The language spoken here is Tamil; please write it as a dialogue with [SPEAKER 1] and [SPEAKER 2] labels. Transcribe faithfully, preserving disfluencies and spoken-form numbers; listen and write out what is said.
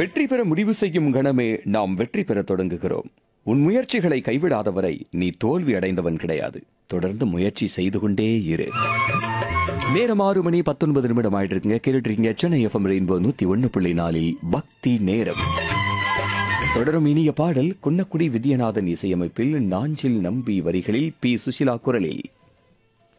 [SPEAKER 1] வெற்றி பெற முடிவு செய்யும் கணமே நாம் வெற்றி பெற தொடங்குகிறோம். உன் முயற்சிகளை கைவிடாதவரை நீ தோல்வி அடைந்தவன் கிடையாது. தொடர்ந்து முயற்சி செய்து கொண்டே இரு. நேரம் ஆறு மணி பத்தொன்பது நிமிடம் ஆயிட்டு இருக்குங்க. கேட்டுட்டு இருக்கீங்க சென்னை எஃப்எம் ரெயின்போ நூத்தி ஒன்னு புள்ளி நாலில் பக்தி நேரம். தொடரும் இனிய பாடல் குன்னக்குடி வித்யநாதன் இசையமைப்பில் நாஞ்சில் நம்பி வரிகளில் பி சுசிலா குரலில்.